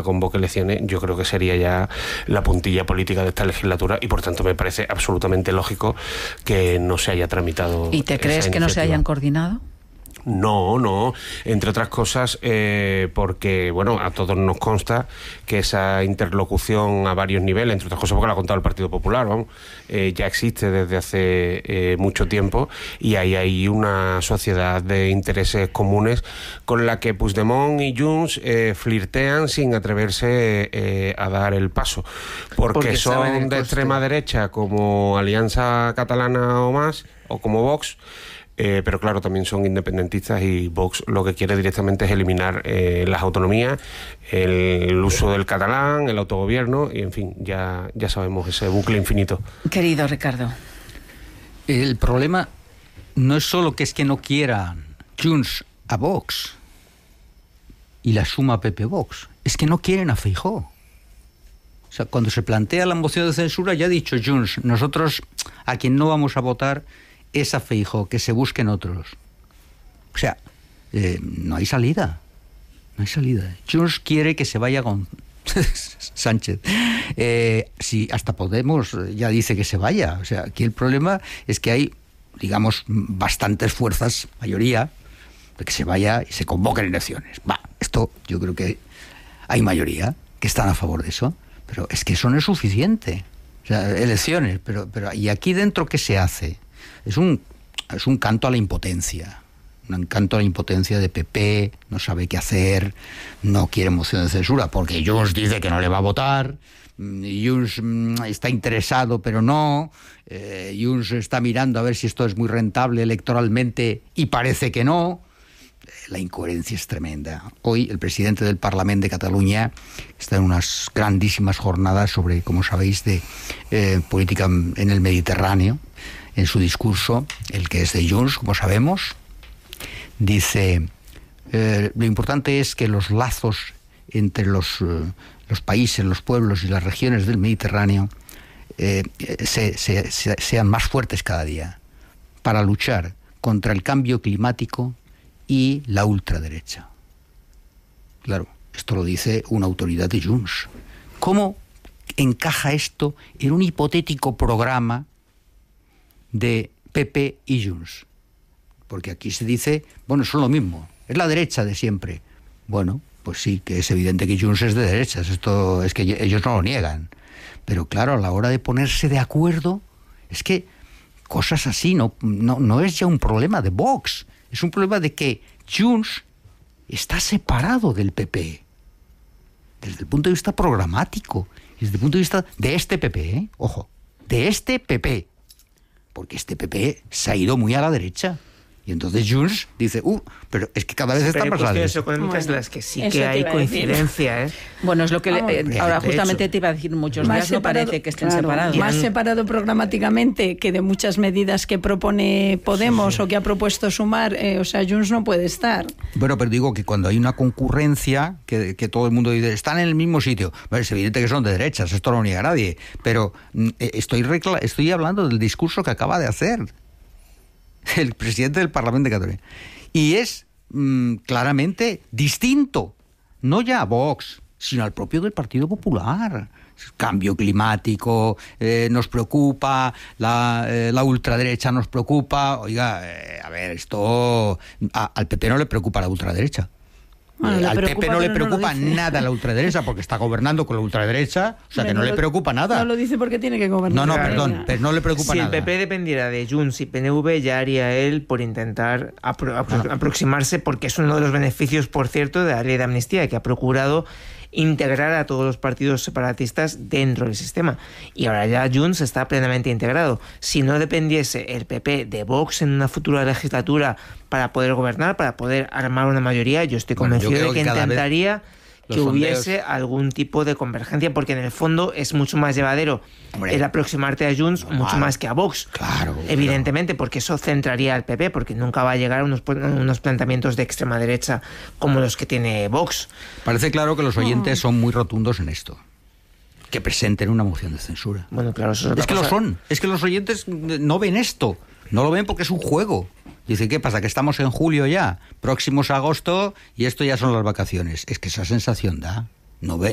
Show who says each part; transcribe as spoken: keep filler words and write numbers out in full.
Speaker 1: convoque elecciones, yo creo que sería ya la puntilla política de esta legislatura y por tanto me parece absolutamente lógico que no se haya tramitado.
Speaker 2: ¿Y te crees que no se hayan coordinado?
Speaker 1: No, no, entre otras cosas eh, porque, bueno, a todos nos consta que esa interlocución a varios niveles, entre otras cosas porque la ha contado el Partido Popular, vamos, eh, ya existe desde hace eh, mucho tiempo y ahí hay una sociedad de intereses comunes con la que Puigdemont y Junts eh, flirtean sin atreverse eh, a dar el paso, porque, porque son de extrema derecha como Alianza Catalana o más, o como Vox. Eh, pero claro, también son independentistas y Vox lo que quiere directamente es eliminar eh, las autonomías, el, el uso del catalán, el autogobierno y en fin, ya, ya sabemos ese bucle infinito.
Speaker 2: Querido Ricardo.
Speaker 3: El problema no es solo que es que no quieran Junts a Vox y la suma P P Vox, es que no quieren a Feijóo. O sea, cuando se plantea la moción de censura ya ha dicho Junts, nosotros a quien no vamos a votar es a Feijóo, que se busquen otros. O sea, eh, no hay salida. No hay salida. Junts quiere que se vaya con Sánchez. Eh, si hasta Podemos ya dice que se vaya. O sea, aquí el problema es que hay, digamos, bastantes fuerzas, mayoría, de que se vaya y se convoquen elecciones. Va, esto yo creo que hay mayoría que están a favor de eso, pero es que eso no es suficiente. O sea, elecciones, pero, pero ¿y aquí dentro qué se hace? Es un, es un canto a la impotencia, un canto a la impotencia de P P, no sabe qué hacer, no quiere moción de censura, porque Junts dice que no le va a votar, Junts está interesado pero no, eh, Junts está mirando a ver si esto es muy rentable electoralmente y parece que no. La incoherencia es tremenda. Hoy el presidente del Parlamento de Cataluña está en unas grandísimas jornadas sobre, como sabéis, de eh, política en el Mediterráneo. En su discurso, el que es de Junts, como sabemos, dice eh, lo importante es que los lazos entre los, eh, los países, los pueblos y las regiones del Mediterráneo eh, se, se, se, sean más fuertes cada día para luchar contra el cambio climático y la ultraderecha. Claro, esto lo dice una autoridad de Junts. ¿Cómo encaja esto en un hipotético programa de P P y Junts? Porque aquí se dice, bueno, son lo mismo, es la derecha de siempre. Bueno, pues sí, que es evidente que Junts es de derechas, esto es que ellos no lo niegan. Pero claro, a la hora de ponerse de acuerdo, es que cosas así no, no, no es ya un problema de Vox, es un problema de que Junts está separado del P P. Desde el punto de vista programático, desde el punto de vista de este P P, ¿eh? Ojo, de este P P. Porque este P P se ha ido muy a la derecha. Y entonces Junts dice, uh, pero es que cada vez está
Speaker 4: pero
Speaker 3: más a la derecha.
Speaker 4: económicas bueno, las que sí que hay coincidencia, ¿eh?
Speaker 2: Bueno, es lo que...
Speaker 4: Ah,
Speaker 2: eh, ahora justamente hecho. Te iba a decir, muchos más días separado, no parece que estén claro, separados.
Speaker 5: Más separado programáticamente que de muchas medidas que propone Podemos sí, sí. o que ha propuesto Sumar, eh, o sea, Junts no puede estar.
Speaker 3: Bueno, pero digo que cuando hay una concurrencia, que, que todo el mundo dice, están en el mismo sitio, bueno, es evidente que son de derechas, esto no lo niega nadie, pero eh, estoy, recla- estoy hablando del discurso que acaba de hacer el presidente del Parlamento de Cataluña. Y es mmm, claramente distinto, no ya a Vox, sino al propio del Partido Popular. Cambio climático, eh, nos preocupa, la, eh, la ultraderecha nos preocupa. Oiga, eh, a ver, esto a, al P P no le preocupa la ultraderecha. Bueno, eh, al P P no le preocupa no nada la ultraderecha porque está gobernando con la ultraderecha, o sea Hombre, que no, no le preocupa nada.
Speaker 5: No lo dice porque tiene que gobernar.
Speaker 3: No, no, perdón, pero no le preocupa
Speaker 4: si
Speaker 3: nada.
Speaker 4: Si el P P dependiera de Junts y P N V, ya haría él por intentar apro- apro- claro. aproximarse, porque es uno de los beneficios, por cierto, de la ley de amnistía, que ha procurado integrar a todos los partidos separatistas dentro del sistema. Y ahora ya Junts está plenamente integrado. Si no dependiese el P P de Vox en una futura legislatura para poder gobernar, para poder armar una mayoría, yo estoy convencido bueno, yo de que, que intentaría que hubiese sondeos... algún tipo de convergencia, porque en el fondo es mucho más llevadero Hombre, el aproximarte a Junts no, mucho más que a Vox.
Speaker 3: Claro,
Speaker 4: evidentemente,
Speaker 3: claro.
Speaker 4: porque eso centraría al P P, porque nunca va a llegar a unos, unos planteamientos de extrema derecha como los que tiene Vox.
Speaker 3: Parece claro que los oyentes son muy rotundos en esto. Que presenten una moción de censura.
Speaker 4: Bueno, claro, eso es,
Speaker 3: es que
Speaker 4: cosa.
Speaker 3: lo son. Es que los oyentes no ven esto. No lo ven porque es un juego. Dice, ¿qué pasa? Que estamos en julio ya, próximos a agosto, y esto ya son las vacaciones. Es que esa sensación da. No, ve,